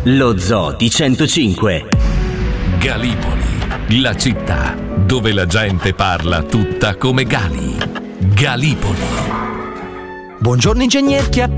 Lo Zoo di 105. Galipoli, la città dove la gente parla tutta come Gali. Galipoli. Buongiorno ingegner,